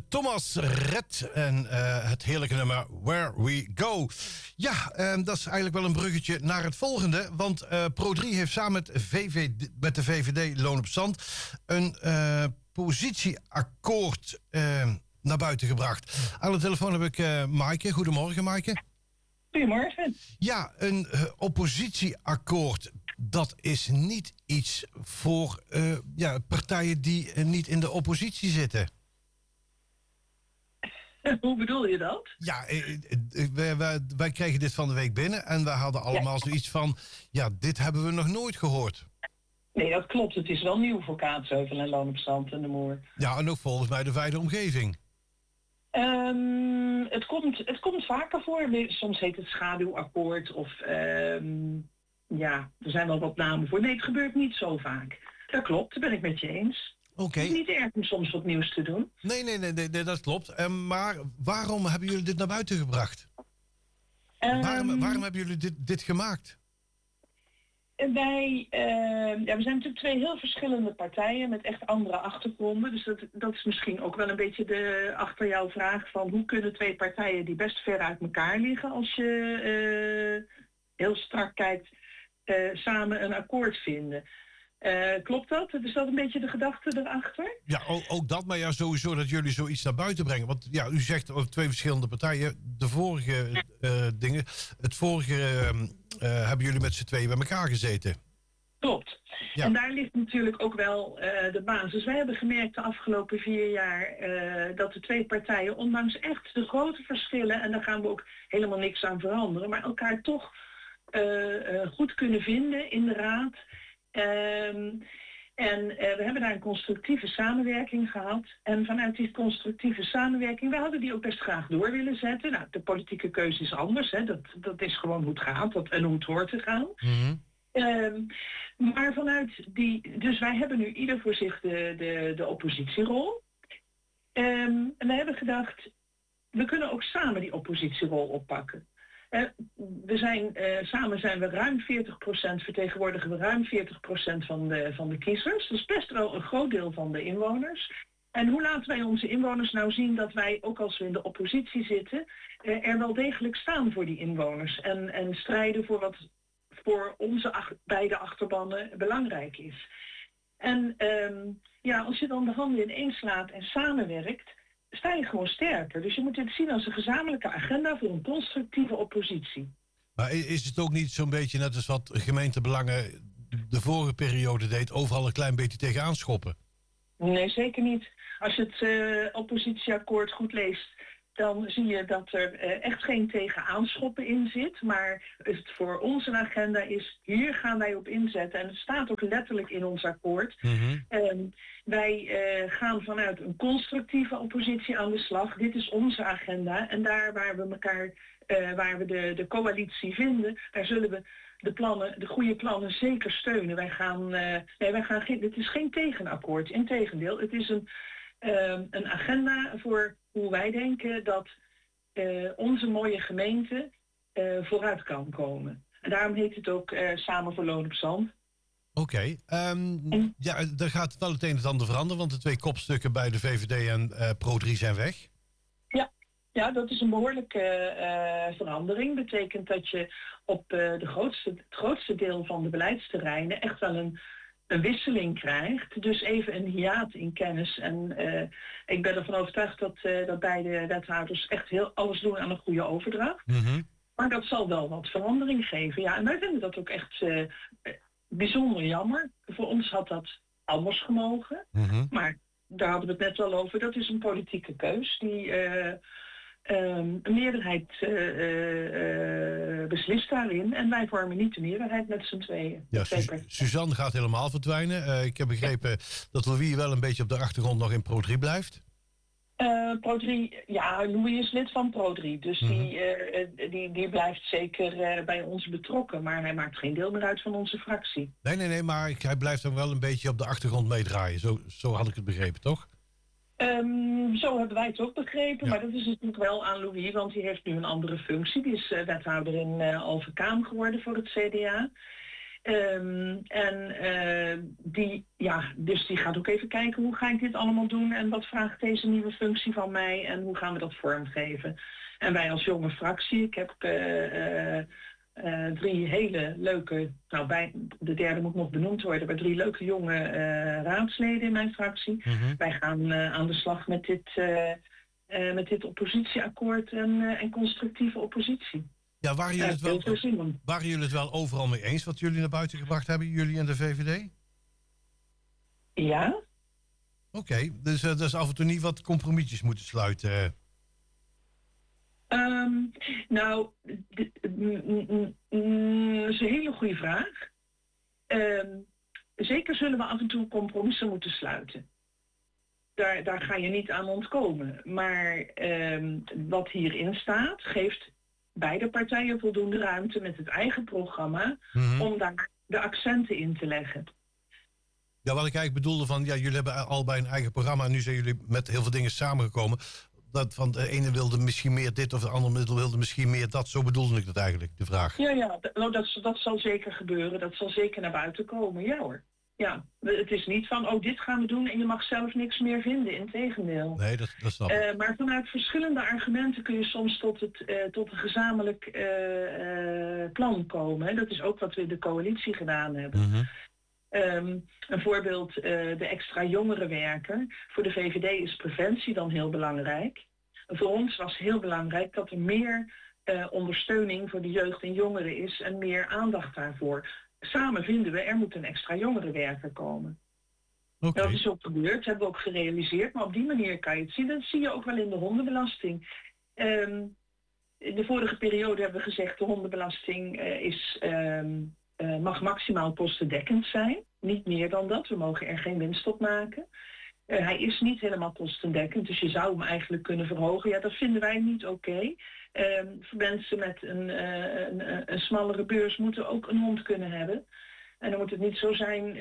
Thomas Red en het heerlijke nummer Where We Go. Ja, dat is eigenlijk wel een bruggetje naar het volgende. Want Pro3 heeft samen met de VVD Loon op Zand een positieakkoord naar buiten gebracht. Aan de telefoon heb ik Maaike. Goedemorgen, Maaike. Goedemorgen. Ja, een oppositieakkoord. Dat is niet iets voor partijen die niet in de oppositie zitten. Hoe bedoel je dat? Ja, wij kregen dit van de week binnen en wij hadden allemaal zoiets van, ja, dit hebben we nog nooit gehoord. Nee, dat klopt. Het is wel nieuw voor Kaatsheuvel en Loon op Zand en de Moer. Ja, en ook volgens mij de wijde omgeving. Het komt vaker voor. Soms heet het schaduwakkoord of er zijn wel wat namen voor. Nee, het gebeurt niet zo vaak. Dat klopt, daar ben ik met je eens. Oké. Het is niet erg om soms wat nieuws te doen. Nee, dat klopt. Maar waarom hebben jullie dit naar buiten gebracht? Waarom hebben jullie dit gemaakt? We zijn natuurlijk twee heel verschillende partijen met echt andere achtergronden. Dus dat is misschien ook wel een beetje achter jouw vraag van hoe kunnen twee partijen die best ver uit elkaar liggen als je heel strak kijkt, samen een akkoord vinden. Klopt dat? Is dat een beetje de gedachte erachter? Ja, ook dat, maar ja, sowieso dat jullie zoiets naar buiten brengen. Want ja, u zegt over twee verschillende partijen. De vorige hebben jullie met z'n tweeën bij elkaar gezeten. Klopt. Ja. En daar ligt natuurlijk ook wel de basis. Wij hebben gemerkt de afgelopen 4 jaar dat de twee partijen, ondanks echt de grote verschillen, en daar gaan we ook helemaal niks aan veranderen, maar elkaar toch goed kunnen vinden in de raad. We hebben daar een constructieve samenwerking gehad. En vanuit die constructieve samenwerking, we hadden die ook best graag door willen zetten. Nou, de politieke keuze is anders. Hè. Dat is gewoon hoe het gaat en hoe het hoort te gaan. Mm-hmm. Maar vanuit dus wij hebben nu ieder voor zich de oppositierol. En we hebben gedacht, we kunnen ook samen die oppositierol oppakken. Samen zijn we ruim 40%, vertegenwoordigen we ruim 40% van de kiezers. Dat is best wel een groot deel van de inwoners. En hoe laten wij onze inwoners nou zien dat wij, ook als we in de oppositie zitten, er wel degelijk staan voor die inwoners. En strijden voor wat voor onze beide achterbannen belangrijk is. En als je dan de handen ineens slaat en samenwerkt, sta je gewoon sterker. Dus je moet dit zien als een gezamenlijke agenda voor een constructieve oppositie. Maar is het ook niet zo'n beetje net als wat gemeentebelangen de vorige periode deed, overal een klein beetje tegenaan schoppen? Nee, zeker niet. Als je het oppositieakkoord goed leest, dan zie je dat er echt geen tegenaanschoppen in zit. Maar het voor ons een agenda is, hier gaan wij op inzetten. En het staat ook letterlijk in ons akkoord. Mm-hmm. Wij gaan vanuit een constructieve oppositie aan de slag. Dit is onze agenda. En daar waar we elkaar, waar we de coalitie vinden, daar zullen we de goede plannen zeker steunen. Dit is geen tegenakkoord. Integendeel, het is een agenda voor hoe wij denken dat onze mooie gemeente vooruit kan komen. En daarom heet het ook Samen voor Loon op Zand. Oké. Er gaat wel het een en het ander veranderen, want de 2 kopstukken bij de VVD en Pro3 zijn weg. Ja, dat is een behoorlijke verandering. Betekent dat je op het grootste deel van de beleidsterreinen echt wel een wisseling krijgt. Dus even een hiaat in kennis. En ik ben ervan overtuigd dat beide wethouders echt heel alles doen aan een goede overdracht. Mm-hmm. Maar dat zal wel wat verandering geven. Ja, en wij vinden dat ook echt bijzonder jammer. Voor ons had dat anders gemogen. Mm-hmm. Maar daar hadden we het net wel over. Dat is een politieke keus die een meerderheid beslist daarin. En wij vormen niet de meerderheid met z'n tweeën. Ja, Suzanne gaat helemaal verdwijnen. Ik heb begrepen dat Louis wel een beetje op de achtergrond nog in Pro3 blijft. Pro3, ja, Louis is lid van Pro3. Dus die blijft zeker bij ons betrokken. Maar hij maakt geen deel meer uit van onze fractie. Nee, maar hij blijft dan wel een beetje op de achtergrond meedraaien. Zo had ik het begrepen, toch? Zo hebben wij het ook begrepen, ja. Maar dat is natuurlijk wel aan Louis, want die heeft nu een andere functie. Die is wethouder in Alphen geworden voor het CDA. Dus die gaat ook even kijken, hoe ga ik dit allemaal doen en wat vraagt deze nieuwe functie van mij en hoe gaan we dat vormgeven. En wij als jonge fractie, ik heb 3 hele leuke, de derde moet nog benoemd worden, maar 3 leuke jonge raadsleden in mijn fractie. Mm-hmm. Wij gaan aan de slag met dit oppositieakkoord en constructieve oppositie. Ja, waren jullie het wel overal mee eens wat jullie naar buiten gebracht hebben, jullie en de VVD? Ja. Oké, dus dat is af en toe niet wat compromietjes moeten sluiten. Dat is een hele goede vraag. Zeker zullen we af en toe compromissen moeten sluiten. Daar ga je niet aan ontkomen. Maar wat hierin staat, geeft beide partijen voldoende ruimte met het eigen programma om daar de accenten in te leggen. Ja, wat ik eigenlijk bedoelde van, ja, jullie hebben allebei een eigen programma en nu zijn jullie met heel veel dingen samengekomen. Dat van de ene wilde misschien meer dit of de andere wilde misschien meer dat. Zo bedoelde ik dat eigenlijk, de vraag. Ja, dat zal zeker gebeuren. Dat zal zeker naar buiten komen, ja hoor. Ja, het is niet van, dit gaan we doen en je mag zelf niks meer vinden, integendeel. Nee, dat snap ik. Maar vanuit verschillende argumenten kun je soms tot een gezamenlijk plan komen. Hè. Dat is ook wat we in de coalitie gedaan hebben. Mm-hmm. Een voorbeeld, de extra jongerenwerker. Voor de VVD is preventie dan heel belangrijk. Voor ons was heel belangrijk dat er meer ondersteuning voor de jeugd en jongeren is en meer aandacht daarvoor. Samen vinden we, er moet een extra jongerenwerker komen. Okay. Dat is ook gebeurd, hebben we ook gerealiseerd, maar op die manier kan je het zien. Dat zie je ook wel in de hondenbelasting. In de vorige periode hebben we gezegd, de hondenbelasting mag maximaal kostendekkend zijn. Niet meer dan dat, we mogen er geen winst op maken. Hij is niet helemaal kostendekkend, dus je zou hem eigenlijk kunnen verhogen. Ja, dat vinden wij niet oké. Voor mensen met een smallere beurs moeten ook een hond kunnen hebben. En dan moet het niet zo zijn,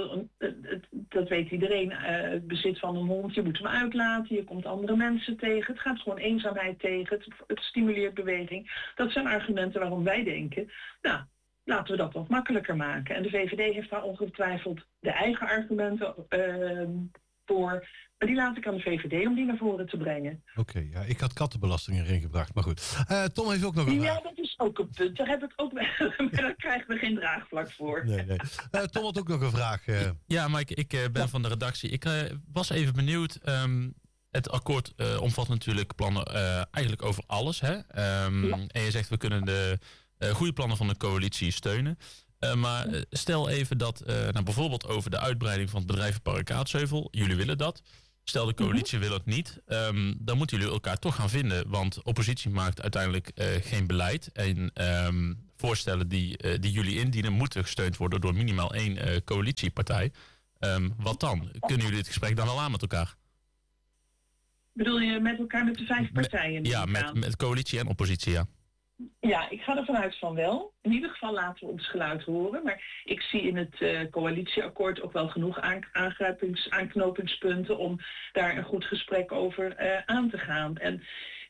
dat weet iedereen, het bezit van een hond, je moet hem uitlaten, je komt andere mensen tegen. Het gaat gewoon eenzaamheid tegen, het stimuleert beweging. Dat zijn argumenten waarom wij denken, laten we dat wat makkelijker maken. En de VVD heeft daar ongetwijfeld de eigen argumenten voor. Maar die laat ik aan de VVD om die naar voren te brengen. Oké, ja, ik had kattenbelasting erin gebracht, maar goed. Tom heeft ook nog een vraag. Ja, dat is ook een punt. Daar heb ik ook maar daar krijgen we geen draagvlak voor. Nee. Tom had ook nog een vraag. Ja, Mike, ik ben van de redactie. Ik was even benieuwd. Het akkoord omvat natuurlijk plannen eigenlijk over alles. Hè? En je zegt we kunnen de goede plannen van de coalitie steunen. Maar stel even dat bijvoorbeeld over de uitbreiding van het bedrijvenpark Kaatsheuvel, jullie willen dat. Stel de coalitie wil het niet, dan moeten jullie elkaar toch gaan vinden. Want oppositie maakt uiteindelijk geen beleid. En voorstellen die jullie indienen moeten gesteund worden door minimaal 1 coalitiepartij. Wat dan? Kunnen jullie het gesprek dan al aan met elkaar? Bedoel je met elkaar met de 5 partijen? Ja, met coalitie en oppositie, ja. Ja, ik ga ervan uit van wel. In ieder geval laten we ons geluid horen. Maar ik zie in het coalitieakkoord ook wel genoeg aanknopingspunten om daar een goed gesprek over aan te gaan. En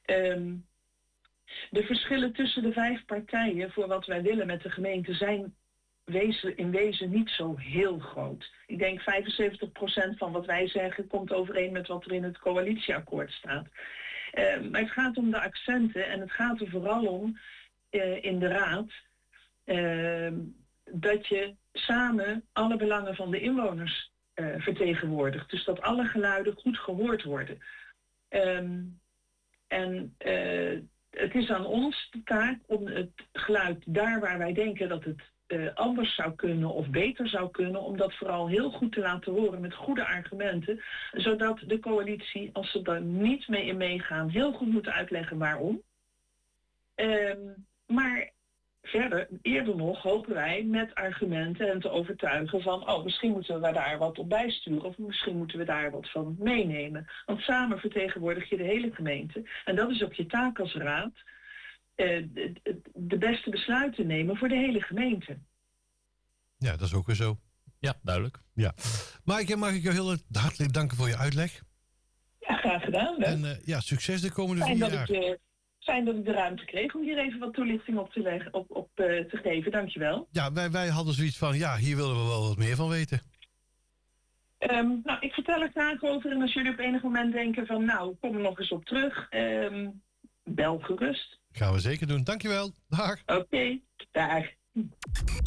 de verschillen tussen de 5 partijen voor wat wij willen met de gemeente zijn in wezen niet zo heel groot. Ik denk 75% van wat wij zeggen komt overeen met wat er in het coalitieakkoord staat. Maar het gaat om de accenten en het gaat er vooral om in de raad dat je samen alle belangen van de inwoners vertegenwoordigt. Dus dat alle geluiden goed gehoord worden. Het is aan ons de taak om het geluid daar waar wij denken dat het anders zou kunnen of beter zou kunnen, om dat vooral heel goed te laten horen met goede argumenten, zodat de coalitie, als ze daar niet mee in meegaan, heel goed moeten uitleggen waarom. Maar verder, eerder nog, hopen wij met argumenten hen te overtuigen van, misschien moeten we daar wat op bijsturen of misschien moeten we daar wat van meenemen. Want samen vertegenwoordig je de hele gemeente en dat is ook je taak als raad. De beste besluiten nemen voor de hele gemeente. Ja, dat is ook weer zo. Ja, duidelijk. Ja. Maaike, mag ik jou heel hartelijk danken voor je uitleg. Ja, graag gedaan. Hè? En succes de komende 4 jaar. Fijn dat ik de ruimte kreeg om hier even wat toelichting op te geven. Dankjewel. Ja, wij hadden zoiets van, ja, hier willen we wel wat meer van weten. Nou, ik vertel er graag over. En als jullie op enig moment denken van, nou, kom er nog eens op terug. Bel gerust. Gaan we zeker doen. Dankjewel. Dag. Oké, dag.